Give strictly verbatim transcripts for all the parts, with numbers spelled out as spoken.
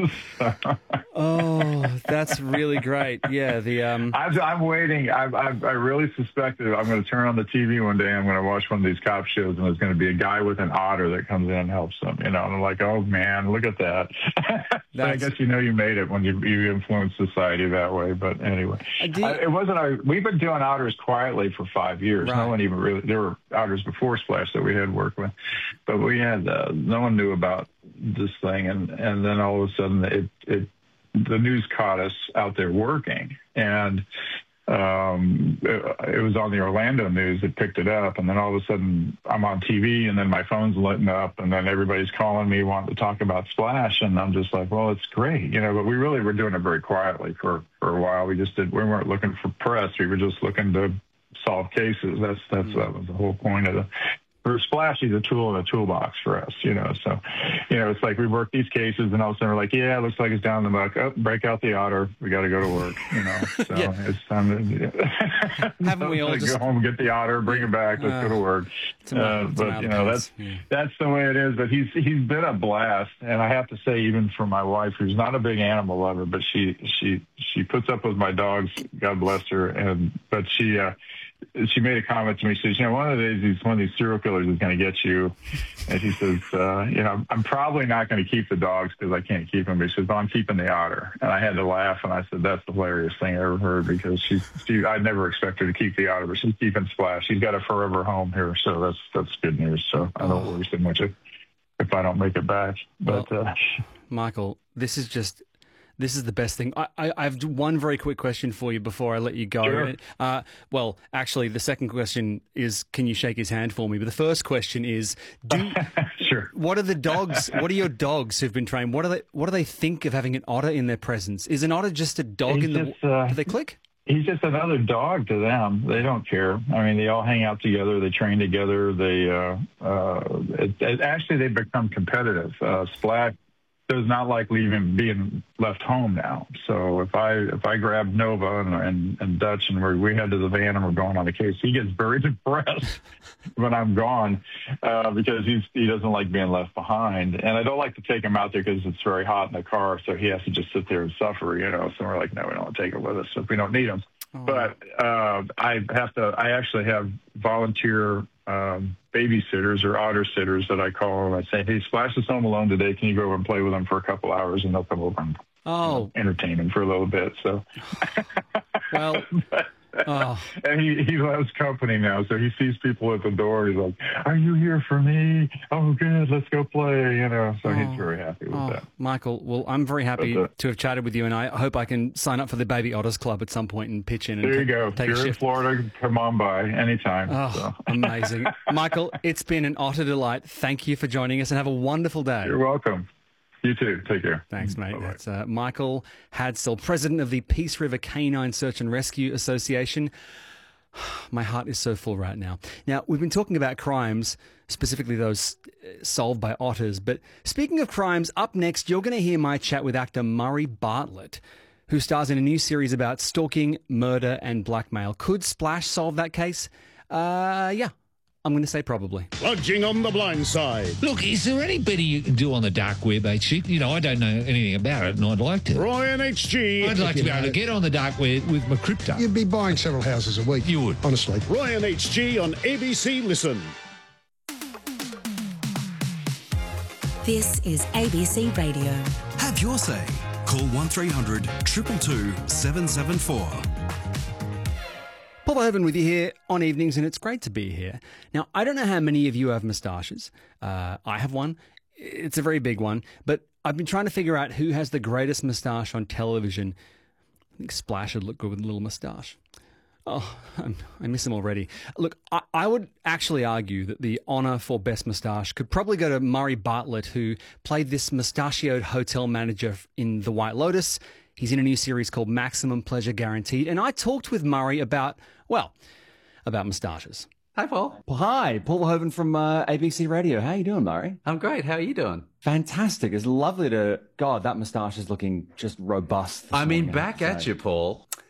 Oh, that's really great. Yeah, the um. I'm, I'm waiting. I, I, I really suspected I'm going to turn on the T V one day. I'm going to watch one of these cop shows, and there's going to be a guy with an otter that comes in and helps them. You know, and I'm like, oh man, look at that. So I guess you know you made it when you you influence society that way. But anyway, you, I, it wasn't. Our, we've been doing otters quietly for five years. Right. No one even really. There were otters before Splash that we had worked with, but we had uh, no one knew about this thing, and and then all of a sudden it it. the news caught us out there working, and um, it, it was on the Orlando news that picked it up. And then all of a sudden I'm on T V, and then my phone's lighting up, and then everybody's calling me wanting to talk about Splash. And I'm just like, well, it's great, you know, but we really were doing it very quietly for, for a while. We just did, we weren't looking for press. We were just looking to solve cases. That's, that's, that was the whole point of the, for Splash, he's a tool in a toolbox for us, you know. So, you know, it's like we work these cases, and all of a sudden we're like, yeah, it looks like it's down the muck. Oh, break out the otter. We got to go to work, you know. So yeah. it's time to haven't we all like, just go home, get the otter, bring it back, let's uh, go to work. Uh, but you know, that's yeah. that's the way it is. But he's he's been a blast, and I have to say, even for my wife, who's not a big animal lover, but she she she puts up with my dogs. God bless her, and but she. Uh, She made a comment to me. She says, you know, one of the days, these, one of these serial killers is going to get you. And she says, uh, you know, I'm probably not going to keep the dogs because I can't keep them. But she says, but I'm keeping the otter. And I had to laugh. And I said, that's the hilarious thing I ever heard, because she, she, I never expect her to keep the otter, but she's keeping Splash. She's got a forever home here. So that's, that's good news. So I don't worry so much if, if I don't make it back. But, well, uh, Michael, this is just, This is the best thing. I, I, I have one very quick question for you before I let you go. Sure. Uh, well, actually, the second question is, can you shake his hand for me? But the first question is, do sure. What are the dogs? What are your dogs who've been trained? What do they? What do they think of having an otter in their presence? Is an otter just a dog He's in the? just, uh, do they click? He's just another dog to them. They don't care. I mean, they all hang out together. They train together. They uh, uh, it, it, actually they become competitive. Uh, Splash does not like leaving, being left home now. So if I if I grab Nova and and, and Dutch and we're, we head to the van and we're going on a case, he gets very depressed when I'm gone uh, because he's he doesn't like being left behind. And I don't like to take him out there because it's very hot in the car, so he has to just sit there and suffer, you know. So we're like, no, we don't want to take him with us if we don't need him. Oh. But uh, I have to. I actually have volunteer um, babysitters or otter sitters that I call, and I say, hey, Splash is home alone today. Can you go over and play with him for a couple hours? And they'll come over and oh. you know, entertain him for a little bit. So, well, but, oh. and he, he loves company now. So he sees people at the door. He's like, are you here for me? Oh, good. Let's go play. You know, so oh. he's very happy with oh. that. Michael, well, I'm very happy but, uh, to have chatted with you, and I hope I can sign up for the Baby Otters Club at some point and pitch in. And there you go. Take If a you're shift. in Florida, come on by anytime. Oh, so. Amazing. Michael, it's been an otter delight. Thank you for joining us, and have a wonderful day. You're welcome. You too. Take care. Thanks, mate. Bye-bye. That's uh, Michael Hadsell, president of the Peace River Canine Search and Rescue Association. My heart is so full right now. Now, we've been talking about crimes, specifically those solved by otters. But speaking of crimes, up next, you're going to hear my chat with actor Murray Bartlett, who stars in a new series about stalking, murder, and blackmail. Could Splash solve that case? Uh, yeah. I'm going to say probably. Lodging on the blind side. Look, is there any better you can do on the dark web, H C? You know, I don't know anything about it, and I'd like to. Ryan H G. I'd like to be able to get on the dark web with my crypto. You'd be buying several houses a week. You would. Honestly. Ryan H G on A B C Listen. This is A B C Radio. Have your say. Call one three hundred two two two seven seven four. Paul Verhoeven with you here on evenings, and it's great to be here. Now, I don't know how many of you have moustaches. Uh, I have one. It's a very big one. But I've been trying to figure out who has the greatest moustache on television. I think Splash would look good with a little moustache. Oh, I'm, I miss him already. Look, I, I would actually argue that the honour for best moustache could probably go to Murray Bartlett, who played this mustachioed hotel manager in The White Lotus. He's in a new series called Maximum Pleasure Guaranteed. And I talked with Murray about, well, about moustaches. Hi, Paul. Hi, Paul Verhoeven from uh, A B C Radio. How you doing, Murray? I'm great. How are you doing? Fantastic. It's lovely to... God, that moustache is looking just robust. I mean, morning, back I at you, Paul.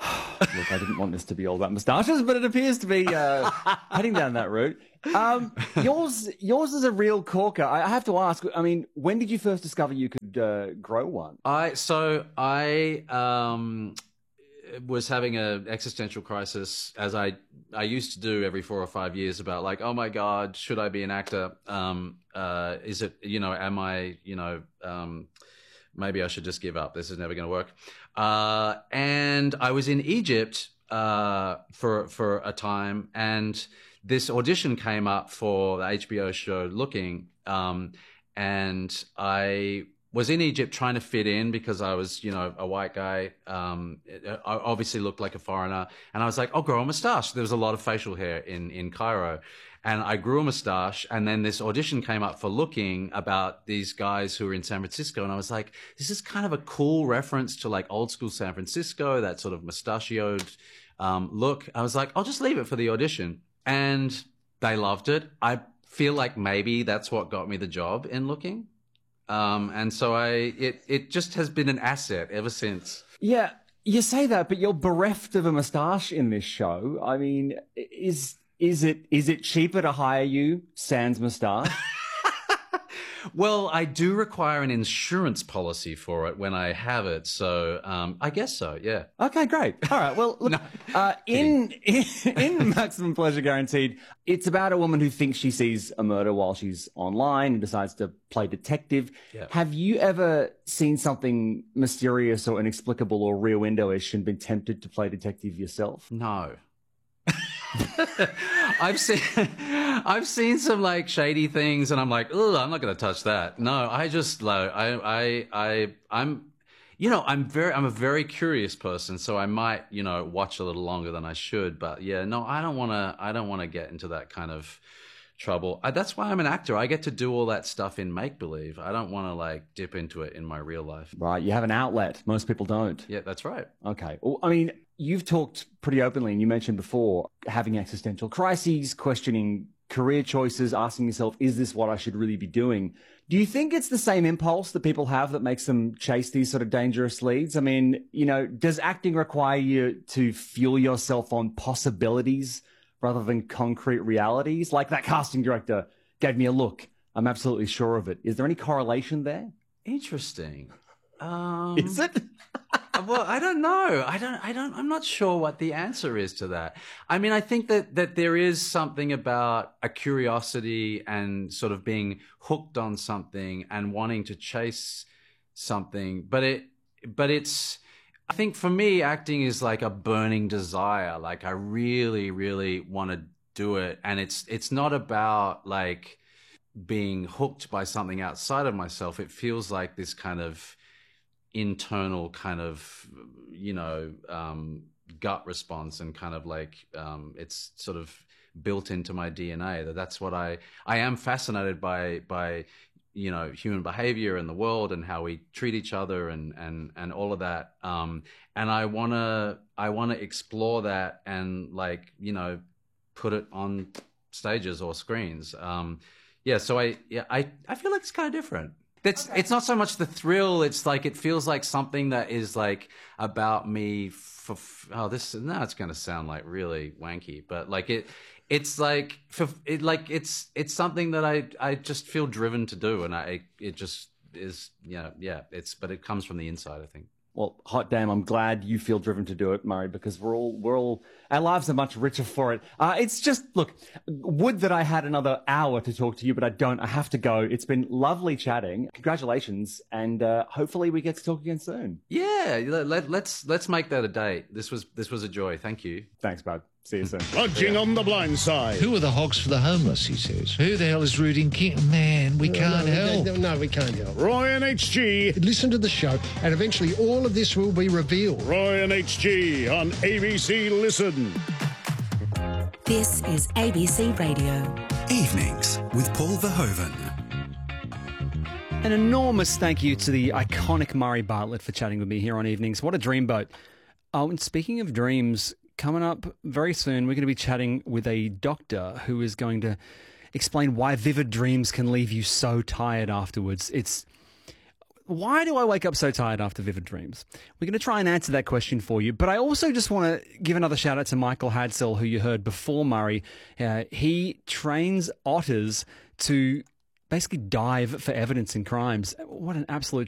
Look, I didn't want this to be all about moustaches, but it appears to be uh, heading down that route. Um, yours, yours is a real corker. I have to ask. I mean, when did you first discover you could uh, grow one? I so I um, was having an existential crisis, as I I used to do every four or five years, about like, oh my God, should I be an actor? Um, uh, is it, you know, am I, you know, um, maybe I should just give up. This is never going to work. Uh, and I was in Egypt uh, for for a time, and this audition came up for the H B O show Looking, um, and I was in Egypt trying to fit in because I was, you know, a white guy. Um, I obviously looked like a foreigner, and I was like, I'll grow a mustache. There was a lot of facial hair in in Cairo. And I grew a mustache, and then this audition came up for Looking about these guys who were in San Francisco. And I was like, this is kind of a cool reference to like old school San Francisco, that sort of mustachioed um, look. I was like, I'll just leave it for the audition. And they loved it. I feel like maybe that's what got me the job in Looking. Um, and so I, it, it just has been an asset ever since. Yeah, you say that, but you're bereft of a mustache in this show. I mean, is... Is it is it cheaper to hire you, sans moustache? Well, I do require an insurance policy for it when I have it, so um, I guess so. Yeah. Okay, great. All right. Well, look, No, uh, in, in in Maximum Pleasure Guaranteed, it's about a woman who thinks she sees a murder while she's online and decides to play detective. Yeah. Have you ever seen something mysterious or inexplicable or Rear Window-ish and been tempted to play detective yourself? No. I've seen I've seen some like shady things, and I'm like, oh, I'm not going to touch that. No, I just like I I I I'm you know I'm very I'm a very curious person, so I might you know watch a little longer than I should. But yeah, no, I don't want to I don't want to get into that kind of trouble. I, that's why I'm an actor. I get to do all that stuff in make believe. I don't want to like dip into it in my real life. Right. You have an outlet. Most people don't. Yeah, that's right. Okay. Well, I mean, you've talked pretty openly, and you mentioned before having existential crises, questioning career choices, asking yourself, is this what I should really be doing? Do you think it's the same impulse that people have that makes them chase these sort of dangerous leads? I mean, you know, does acting require you to fuel yourself on possibilities rather than concrete realities? Like that casting director gave me a look. I'm absolutely sure of it. Is there any correlation there? Interesting. Um, Is it? Well, I don't know. I don't, I don't, I'm not sure what the answer is to that. I mean, I think that, that there is something about a curiosity and sort of being hooked on something and wanting to chase something. But it, but it's, I think for me, acting is like a burning desire. Like I really, really want to do it. And it's, it's not about like being hooked by something outside of myself. It feels like this kind of internal kind of, you know, um, gut response, and kind of like um, it's sort of built into my D N A. That that's what I I am fascinated by by you know human behavior and the world and how we treat each other and and and all of that. Um, and I wanna I wanna explore that and like you know put it on stages or screens. Um, yeah, so I yeah I I feel like it's kind of different. That's, okay. It's not so much the thrill. It's like, it feels like something that is like about me for, oh, this, now it's going to sound like really wanky, but like it, it's like, for, it like, it's, it's something that I, I just feel driven to do. And I, it just is, you know, yeah, it's, but it comes from the inside, I think. Well, hot damn, I'm glad you feel driven to do it, Murray, because we're all, we're all, our lives are much richer for it. Uh, it's just, look, would that I had another hour to talk to you, but I don't. I have to go. It's been lovely chatting. Congratulations. And uh, hopefully we get to talk again soon. Yeah, let, let's, let's make that a date. This was, this was a joy. Thank you. Thanks, bud. See you soon. Lodging on the blind side. Who are the hogs for the homeless, he says. Who the hell is rooting King? Man, we can't no, help. No, no, we can't help. Roy and H G. Listen to the show, and eventually all of this will be revealed. Roy and H G on A B C Listen. This is A B C Radio. Evenings with Paul Verhoeven. An enormous thank you to the iconic Murray Bartlett for chatting with me here on Evenings. What a dreamboat. Oh, and speaking of dreams, coming up very soon, we're going to be chatting with a doctor who is going to explain why vivid dreams can leave you so tired afterwards. It's why do I wake up so tired after vivid dreams? We're going to try and answer that question for you, but I also just want to give another shout out to Michael Hadsell, who you heard before, Murray. Uh, he trains otters to basically dive for evidence in crimes. What an absolute